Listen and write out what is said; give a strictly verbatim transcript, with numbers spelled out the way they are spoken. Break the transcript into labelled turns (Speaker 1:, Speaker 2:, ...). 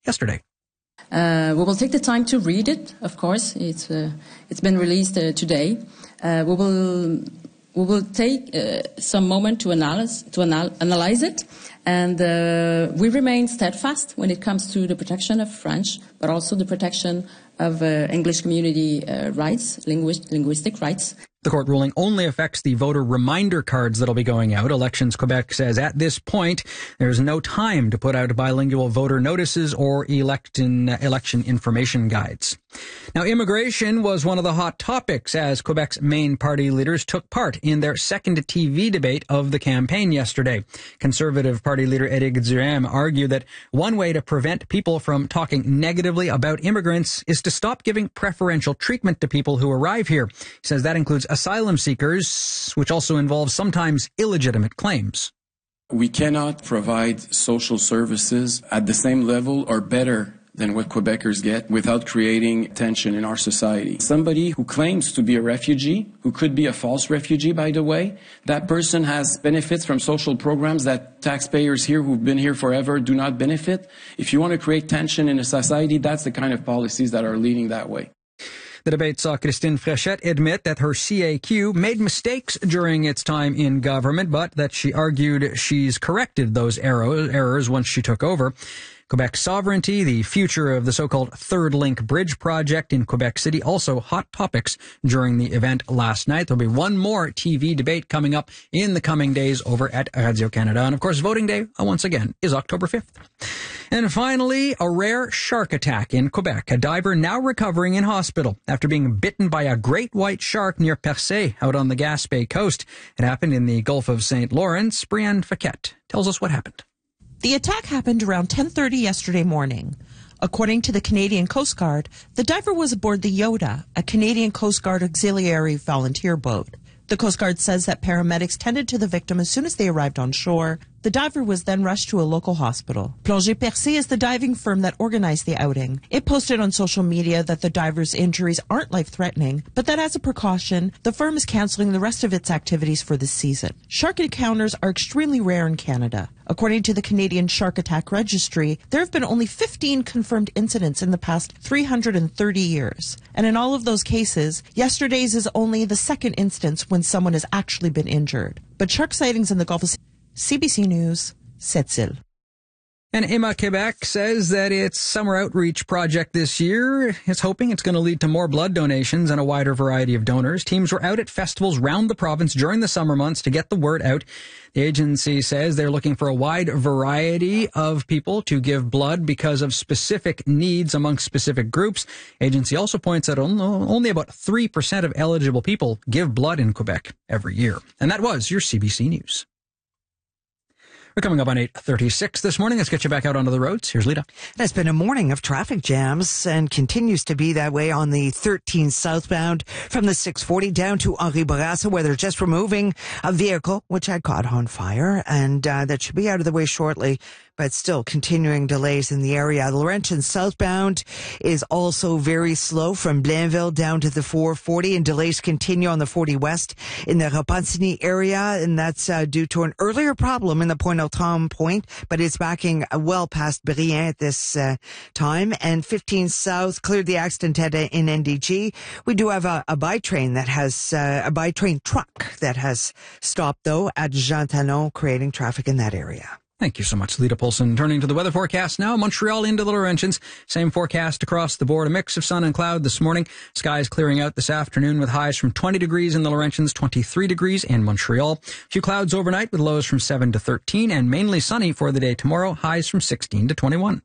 Speaker 1: yesterday.
Speaker 2: Uh, we will take the time to read it, of course. It's uh, it's been released uh, today. Uh, we will we will take uh, some moment to analyze to anal- analyze it, and uh, we remain steadfast when it comes to the protection of French, but also the protection of uh, English community uh, rights, linguist, linguistic rights.
Speaker 1: The court ruling only affects the voter reminder cards that'll be going out. Elections Quebec says at this point, there's no time to put out bilingual voter notices or election, election information guides. Now, immigration was one of the hot topics as Quebec's main party leaders took part in their second T V debate of the campaign yesterday. Conservative Party leader Éric Duhaime argued that one way to prevent people from talking negatively about immigrants is to stop giving preferential treatment to people who arrive here. He says that includes asylum seekers, which also involves sometimes illegitimate claims.
Speaker 3: We cannot provide social services at the same level or better than what Quebecers get without creating tension in our society. Somebody who claims to be a refugee, who could be a false refugee, by the way, that person has benefits from social programs that taxpayers here who've been here forever do not benefit. If you want to create tension in a society, that's the kind of policies that are leading that way.
Speaker 1: The debate saw Christine Fréchette admit that her C A Q made mistakes during its time in government, but that she argued she's corrected those errors once she took over. Quebec's sovereignty, the future of the so-called Third Link Bridge project in Quebec City, also hot topics during the event last night. There'll be one more T V debate coming up in the coming days over at Radio-Canada. And of course, voting day, once again, is October fifth. And finally, a rare shark attack in Quebec. A diver now recovering in hospital after being bitten by a great white shark near Percé out on the Gaspé coast. It happened in the Gulf of Saint Lawrence. Brianne Faquette tells us what happened.
Speaker 4: The attack happened around ten thirty yesterday morning. According to the Canadian Coast Guard, the diver was aboard the Yoda, a Canadian Coast Guard auxiliary volunteer boat. The Coast Guard says that paramedics tended to the victim as soon as they arrived on shore. The diver was then rushed to a local hospital. Plongée Percé is the diving firm that organized the outing. It posted on social media that the diver's injuries aren't life-threatening, but that as a precaution, the firm is canceling the rest of its activities for this season. Shark encounters are extremely rare in Canada. According to the Canadian Shark Attack Registry, there have been only fifteen confirmed incidents in the past three hundred thirty years. And in all of those cases, yesterday's is only the second instance when someone has actually been injured. But shark sightings in the Gulf of C B C News, Sept-Îles.
Speaker 1: And Emma Quebec says that its summer outreach project this year is hoping it's going to lead to more blood donations and a wider variety of donors. Teams were out at festivals around the province during the summer months to get the word out. The agency says they're looking for a wide variety of people to give blood because of specific needs among specific groups. Agency also points out only about three percent of eligible people give blood in Quebec every year. And that was your C B C News. We're coming up on eight thirty-six this morning. Let's get you back out onto the roads. Here's Lita.
Speaker 5: It's been a morning of traffic jams and continues to be that way on the thirteen southbound from the six forty down to Henri Bourassa, where they're just removing a vehicle which had caught on fire, and uh, that should be out of the way shortly. But still continuing delays in the area. The Laurentian southbound is also very slow from Blainville down to the four forty, and delays continue on the forty west in the Repentigny area, and that's uh, due to an earlier problem in the Pointe-aux-Trembles point, but it's backing well past Brien at this uh, time. And fifteen south cleared the accident at in N D G. We do have a, a by train that has uh, a by train truck that has stopped though at Jean Talon, creating traffic in that area.
Speaker 1: Thank you so much, Lita Polson. Turning to the weather forecast now, Montreal into the Laurentians. Same forecast across the board. A mix of sun and cloud this morning. Skies clearing out this afternoon with highs from twenty degrees in the Laurentians, twenty-three degrees in Montreal. A few clouds overnight with lows from seven to thirteen, and mainly sunny for the day tomorrow. Highs from sixteen to twenty-one.